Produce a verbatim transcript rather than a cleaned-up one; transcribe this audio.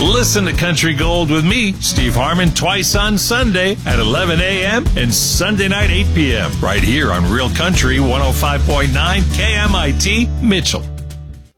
Listen to Country Gold with me, Steve Harmon, twice on Sunday at eleven a.m. and Sunday night eight p.m. right here on Real Country one oh five point nine K M I T Mitchell.